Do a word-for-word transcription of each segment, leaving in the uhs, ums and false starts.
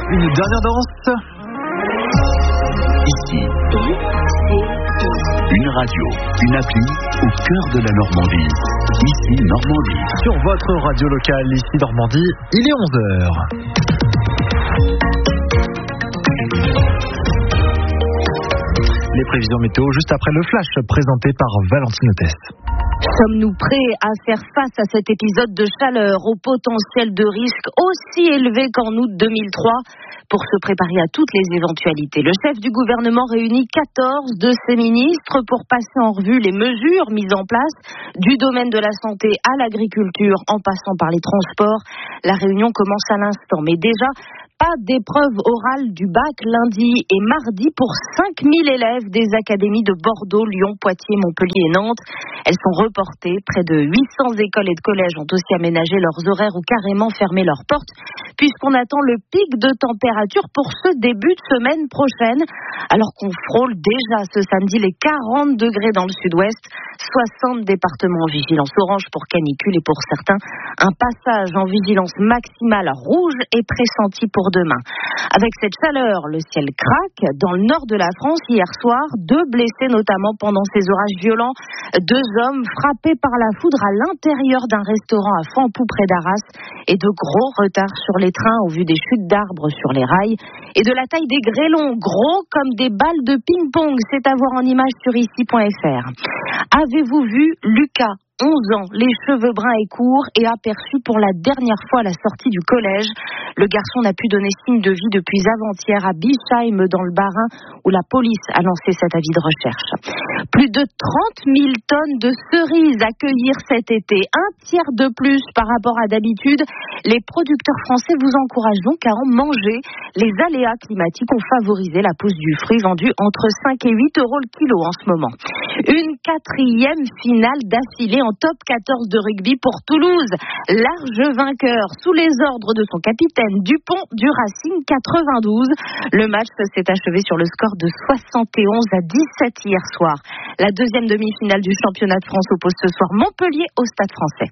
une dernière danse. Ici, une radio, une appli au cœur de la Normandie. Ici, Normandie. Sur votre radio locale, ici Normandie, il est onze heures. Les prévisions météo juste après le flash présenté par Valentine Hôtesse. Sommes-nous prêts à faire face à cet épisode de chaleur au potentiel de risque aussi élevé qu'en août deux mille trois? Pour se préparer à toutes les éventualités, le chef du gouvernement réunit quatorze de ses ministres pour passer en revue les mesures mises en place du domaine de la santé à l'agriculture en passant par les transports. La réunion commence à l'instant, mais déjà pas d'épreuve orale du bac lundi et mardi pour cinq mille élèves des académies de Bordeaux, Lyon, Poitiers, Montpellier et Nantes. Elles sont reportées. Près de huit cents écoles et de collèges ont aussi aménagé leurs horaires ou carrément fermé leurs portes puisqu'on attend le pic de température pour ce début de semaine prochaine. Alors qu'on frôle déjà ce samedi les quarante degrés dans le sud-ouest, soixante départements en vigilance orange pour canicule et pour certains, un passage en vigilance maximale rouge est pressenti pour demain. Avec cette chaleur, le ciel craque. Dans le nord de la France, hier soir, deux blessés notamment pendant ces orages violents. Deux hommes frappés par la foudre à l'intérieur d'un restaurant à Fampou près d'Arras et de gros retards sur les trains au vu des chutes d'arbres sur les rails et de la taille des grêlons, gros comme des balles de ping-pong. C'est à voir en image sur ici point f r. Avez-vous vu Lucas, onze ans, les cheveux bruns et courts, et aperçu pour la dernière fois à la sortie du collège? Le garçon n'a pu donner signe de vie depuis avant-hier à Bischheim dans le Bas-Rhin où la police a lancé cet avis de recherche. Plus de trente mille tonnes de cerises à cueillir cet été, un tiers de plus par rapport à d'habitude. Les producteurs français vous encouragent donc à en manger. Les aléas climatiques ont favorisé la pousse du fruit vendu entre cinq et huit euros le kilo en ce moment. Une quatrième finale d'affilée en top quatorze de rugby pour Toulouse. Large vainqueur sous les ordres de son capitaine Dupont du Racing quatre-vingt-douze. Le match s'est achevé sur le score de soixante et onze à dix-sept hier soir. La deuxième demi-finale du championnat de France oppose ce soir Montpellier au Stade Français.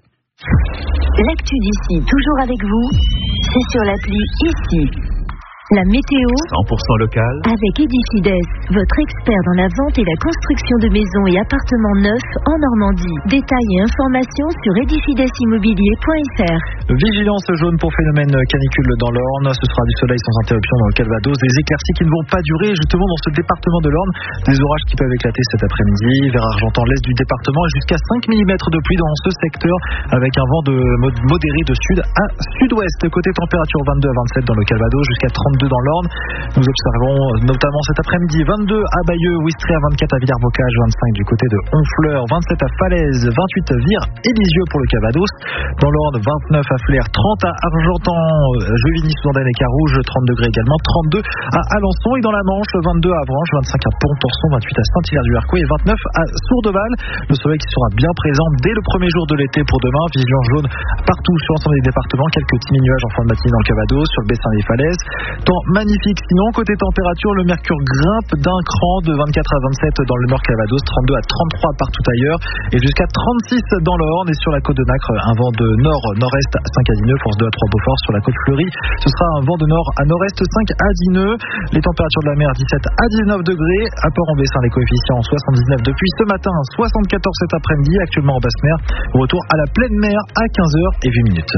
L'actu d'ici, toujours avec vous, c'est sur l'appli Ici. La météo cent pour cent local avec Edifides, votre expert dans la vente et la construction de maisons et appartements neufs en Normandie. Détails et informations sur edifides immobilier point f r. Vigilance jaune pour phénomène canicule dans l'Orne. Ce sera du soleil sans interruption dans le Calvados. Des éclaircies qui ne vont pas durer justement dans ce département de l'Orne. Des orages qui peuvent éclater cet après-midi vers Argentan, l'est du département, jusqu'à cinq millimètres de pluie dans ce secteur avec un vent de modéré de sud à sud-ouest. Côté température vingt-deux à vingt-sept dans le Calvados, jusqu'à trente-deux dans l'Orne. Nous observons notamment cet après-midi vingt-deux à Bayeux, Ouistré à vingt-quatre à Villers-Bocage, vingt-cinq du côté de Honfleur, vingt-sept à Falaise, vingt-huit à Vire et Lisieux pour le Calvados. Dans l'Orne, vingt-neuf à Flers, trente à Argentan, Jevigny, Soudanne et Carouge, trente degrés également, trente-deux à Alençon et dans la Manche, vingt-deux à Avranches, vingt-cinq à Pont-Torson, vingt-huit à Saint-Hilaire-du-Harcouët et vingt-neuf à Sourdeval. Le soleil qui sera bien présent dès le premier jour de l'été pour demain. Vigilance jaune partout sur l'ensemble des départements. Quelques petits nuages en fin de matinée dans le Calvados, sur le Bessin des Falaises. Temps magnifique. Sinon, côté température, le mercure grimpe d'un cran de vingt-quatre à vingt-sept dans le Nord Calvados, trente-deux à trente-trois partout ailleurs et jusqu'à trente-six dans l'Orne et sur la côte de Nacre, un vent de nord-nord-est à Saint-Casineux, force deux à trois Beaufort. Sur la côte fleurie, ce sera un vent de nord à nord-est cinq à Dineux. Les températures de la mer dix-sept à dix-neuf degrés. À Port-en-Bessin, les coefficients soixante-dix-neuf depuis ce matin, soixante-quatorze cet après-midi. Actuellement en basse mer, retour à la pleine mer à quinze heures huit minutes.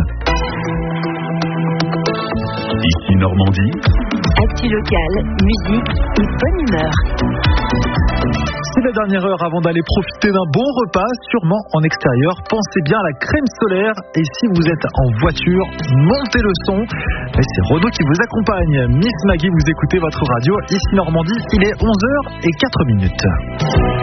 Ici Normandie. Actu locale, musique et bonne humeur. C'est la dernière heure avant d'aller profiter d'un bon repas, sûrement en extérieur. Pensez bien à la crème solaire. Et si vous êtes en voiture, montez le son. Et c'est Renaud qui vous accompagne. Miss Maggie, vous écoutez votre radio. Ici Normandie, il est onze heures quatre minutes.